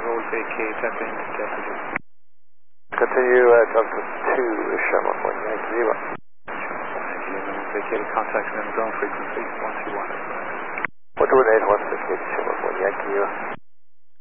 roll vacate, tapping deficit. Continue Delta 2, Sherman 1 Yankee Lima. Vacated contact and ground frequency 121. 128, 1 vacated, Sherman 1 Yankee Lima.